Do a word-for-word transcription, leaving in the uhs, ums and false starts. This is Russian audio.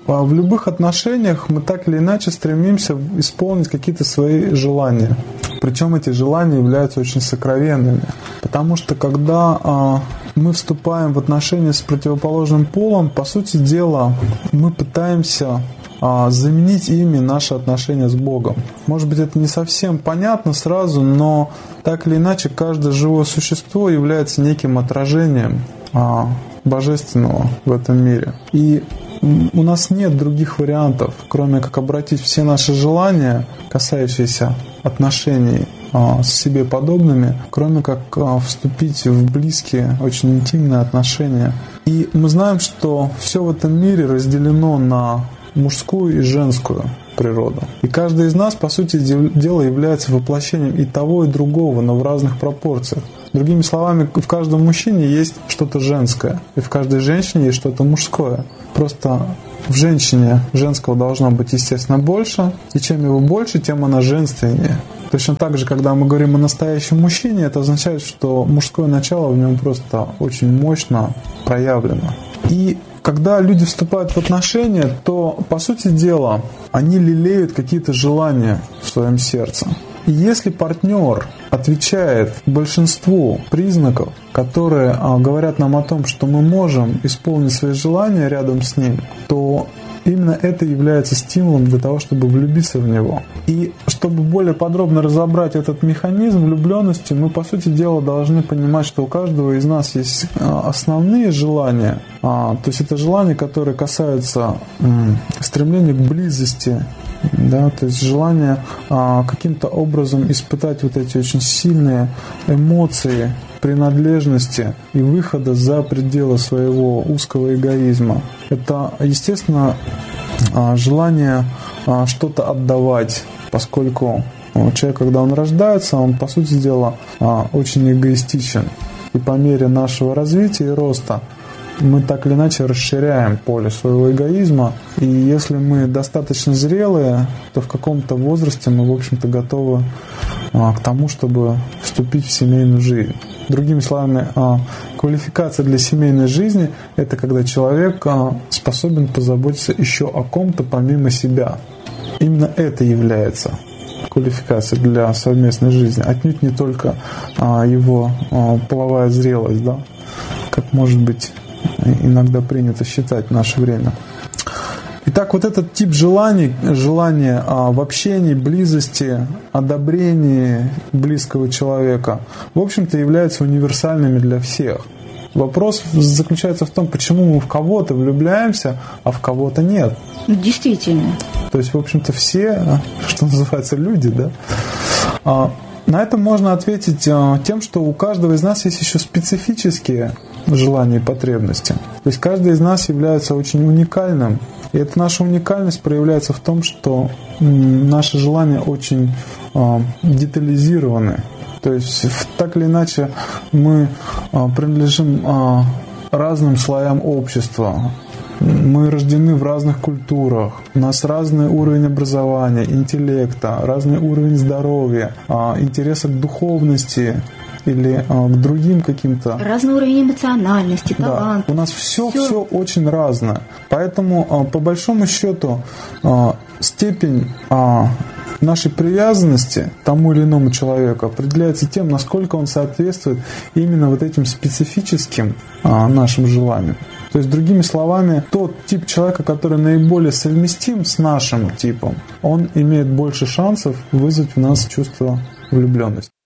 В любых отношениях мы так или иначе стремимся исполнить какие-то свои желания. Причем эти желания являются очень сокровенными. Потому что когда мы вступаем в отношения с противоположным полом, по сути дела, мы пытаемся заменить ими наши отношения с Богом. Может быть, это не совсем понятно сразу, но так или иначе каждое живое существо является неким отражением божественного в этом мире. И у нас нет других вариантов, кроме как обратить все наши желания, касающиеся отношений с себе подобными, кроме как вступить в близкие, очень интимные отношения. И мы знаем, что все в этом мире разделено на мужскую и женскую природу. И каждый из нас, по сути дела, является воплощением и того, и другого, но в разных пропорциях. Другими словами, в каждом мужчине есть что-то женское, и в каждой женщине есть что-то мужское. Просто в женщине женского должно быть, естественно, больше, и чем его больше, тем она женственнее. Точно так же, когда мы говорим о настоящем мужчине, это означает, что мужское начало в нем просто очень мощно проявлено. И когда люди вступают в отношения, то, по сути дела, они лелеют какие-то желания в своем сердце. И если партнер отвечает большинству признаков, которые а, говорят нам о том, что мы можем исполнить свои желания рядом с ним, то именно это является стимулом для того, чтобы влюбиться в него. И чтобы более подробно разобрать этот механизм влюбленности, мы, по сути дела, должны понимать, что у каждого из нас есть основные желания. То есть это желания, которые касаются стремления к близости, да, то есть желание каким-то образом испытать вот эти очень сильные эмоции принадлежности и выхода за пределы своего узкого эгоизма. Это, естественно, желание что-то отдавать, поскольку человек, когда он рождается, он, по сути дела, очень эгоистичен. И по мере нашего развития и роста мы так или иначе расширяем поле своего эгоизма. И если мы достаточно зрелые, то в каком-то возрасте мы, в общем-то, готовы к тому, чтобы вступить в семейную жизнь. Другими словами, квалификация для семейной жизни – это когда человек способен позаботиться еще о ком-то помимо себя. Именно это является квалификацией для совместной жизни. Отнюдь не только его половая зрелость, да, как может быть иногда принято считать в наше время. Итак, вот этот тип желаний, желание в общении, близости, одобрении близкого человека, в общем-то, являются универсальными для всех. Вопрос заключается в том, почему мы в кого-то влюбляемся, а в кого-то нет. Действительно. То есть, в общем-то, все, что называется, люди, да. На это можно ответить тем, что у каждого из нас есть еще специфические желания и потребности. То есть каждый из нас является очень уникальным. И эта наша уникальность проявляется в том, что наши желания очень детализированы. То есть так или иначе мы принадлежим разным слоям общества. Мы рождены в разных культурах, у нас разный уровень образования, интеллекта, разный уровень здоровья, интереса к духовности или к другим каким-то. Разный уровень эмоциональности, таланта. Да, у нас все, все, все очень разное. Поэтому, по большому счету, степень нашей привязанности к тому или иному человеку определяется тем, насколько он соответствует именно вот этим специфическим нашим желаниям. То есть, другими словами, тот тип человека, который наиболее совместим с нашим типом, он имеет больше шансов вызвать в нас чувство влюбленности.